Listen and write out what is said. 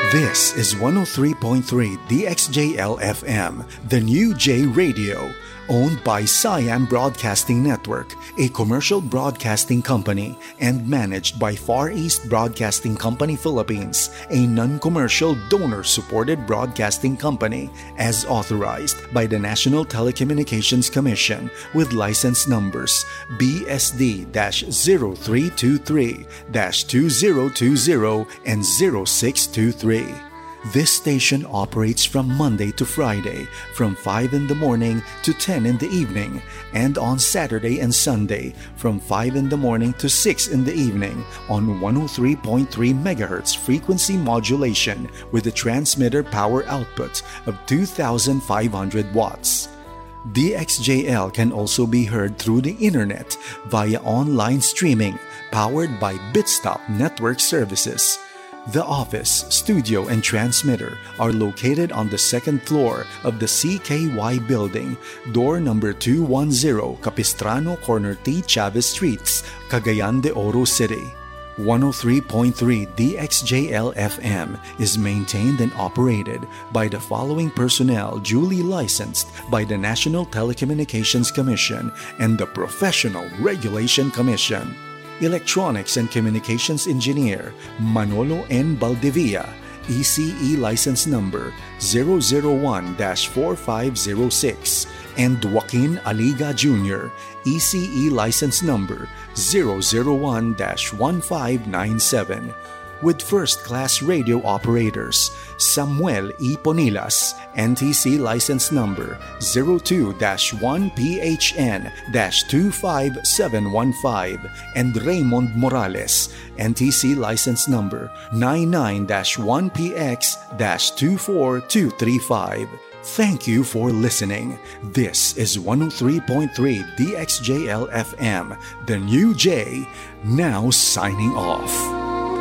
This is 103.3 DXJL FM, the new J Radio, owned by Siam Broadcasting Network, a commercial broadcasting company, and managed by Far East Broadcasting Company Philippines, a non-commercial donor-supported broadcasting company, as authorized by the National Telecommunications Commission with license numbers BSD-0323-2020 and 0623. This station operates from Monday to Friday from 5 in the morning to 10 in the evening, and on Saturday and Sunday from 5 in the morning to 6 in the evening on 103.3 MHz frequency modulation with a transmitter power output of 2,500 watts. DXJL can also be heard through the internet via online streaming powered by Bitstop Network Services. The office, studio, and transmitter are located on the second floor of the CKY building, door number 210, Capistrano Corner T. Chavez Streets, Cagayan de Oro City. 103.3 DXJL FM is maintained and operated by the following personnel duly licensed by the National Telecommunications Commission and the Professional Regulation Commission. Electronics and Communications Engineer Manolo N. Baldevilla, ECE license number 001-4506, and Joaquin Aliga Jr., ECE license number 001-1597. With first-class radio operators Samuel E. Ponilas, NTC license number 02-1PHN-25715, and Raymond Morales, NTC license number 99-1PX-24235. Thank you for listening. This is 103.3 DXJL FM, the new J, now signing off.